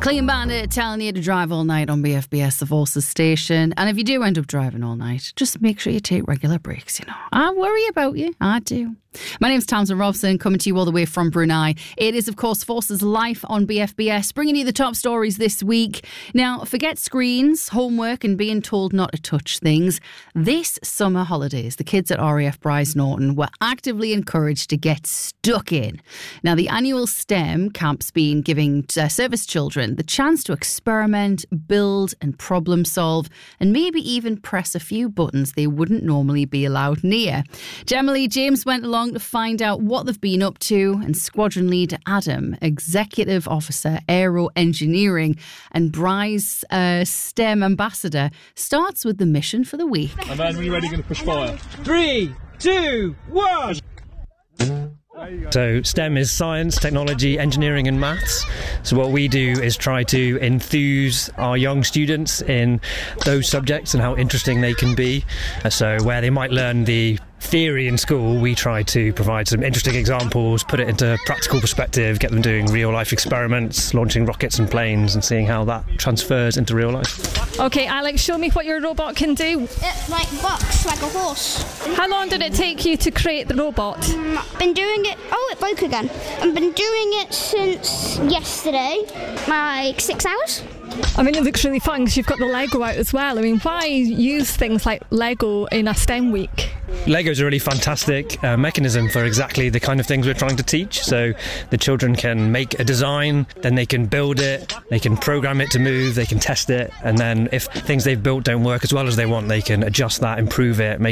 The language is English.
Clean Bandit telling you to drive all night on BFBS, the Forces station. And if you do end up driving all night, just make sure you take regular breaks, you know. I worry about you. I do. My name's Tamsin Robson, coming to you all the way from Brunei. It is, of course, Forces Life on BFBS, bringing you the top stories this week. Now, forget screens, homework and being told not to touch things. This summer holidays, the kids at RAF Bryce Norton were actively encouraged to get stuck in. Now, the annual STEM camp's been giving service children the chance to experiment, build and problem solve, and maybe even press a few buttons they wouldn't normally be allowed near. Gemma James went along to find out what they've been up to, and Squadron Leader Adam, Executive Officer Aero Engineering and Bryce STEM Ambassador, starts with the mission for the week. And then when you're ready, going to push fire. 3, 2, 1! So STEM is science, technology, engineering and maths. So what we do is try to enthuse our young students in those subjects and how interesting they can be. So where they might learn the theory in school, we try to provide some interesting examples, put it into practical perspective, get them doing real life experiments, launching rockets and planes and seeing how that transfers into real life. Okay, Alex, show me what your robot can do. It like bucks like a horse. How long did it take you to create the robot? Been doing it, it broke again. I've been doing it since yesterday, like 6 hours. I mean, it looks really fun because you've got the Lego out as well. I mean, why use things like Lego in a STEM week? Lego's a really fantastic mechanism for exactly the kind of things we're trying to teach. So the children can make a design, then they can build it, they can program it to move, they can test it, and then if things they've built don't work as well as they want, they can adjust that, improve it, make